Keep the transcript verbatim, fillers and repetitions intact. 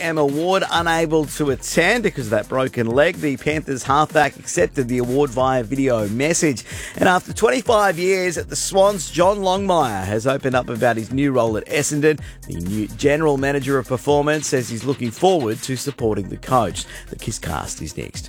M award. Unable to attend because of that broken leg, the Panthers halfback accepted the award via video message. And after twenty-five years at the Swans, John Longmire has opened up about his new role at Essendon. The new general manager of performance says he's looking forward to supporting the coach. The Kisscast is next.